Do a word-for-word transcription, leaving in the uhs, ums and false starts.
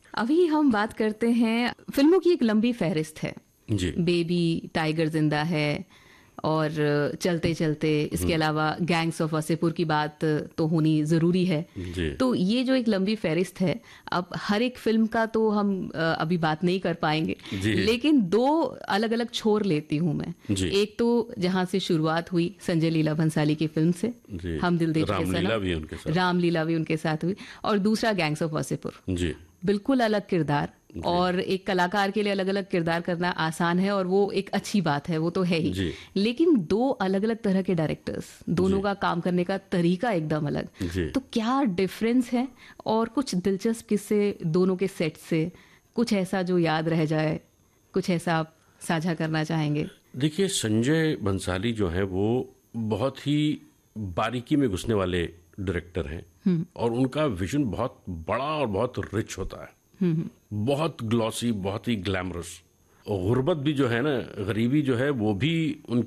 अभी हम बात करते हैं, फिल्मों की एक लंबी फहरिस्त है जी। बेबी, टाइगर जिंदा है और चलते चलते, इसके अलावा गैंग्स ऑफ वासेपुर की बात तो होनी ज़रूरी है। जी। तो ये जो एक लंबी फहरिस्त है, अब हर एक फिल्म का तो हम अ, अभी बात नहीं कर पाएंगे, जी। लेकिन दो अलग अलग छोर लेती हूँ मैं। जी। एक तो जहाँ से शुरुआत हुई संजय लीला भंसाली की फिल्म से, जी। हम दिल दे चुके रामलीला सनम, भी उनके साथ रामलीला भी उनके साथ हुई, और दूसरा गैंग्स ऑफ वासेपुर। जी। बिल्कुल अलग किरदार, और एक कलाकार के लिए अलग अलग किरदार करना आसान है और वो एक अच्छी बात है, वो तो है ही। जी। लेकिन दो अलग अलग तरह के डायरेक्टर्स, दोनों जी। का काम करने का तरीका एकदम अलग। जी। तो क्या डिफरेंस है, और कुछ दिलचस्प किस्से दोनों के सेट से, कुछ ऐसा जो याद रह जाए, कुछ ऐसा आप साझा करना चाहेंगे? देखिए, संजय बंसाली जो है वो बहुत ही बारीकी में घुसने वाले डायरेक्टर हैं, और उनका विजन बहुत बड़ा और बहुत रिच होता है, बहुत ग्लॉसी, बहुत ही ग्लैमरस। और गुर्बत भी जो है ना, गरीबी जो है, वो भी उनकी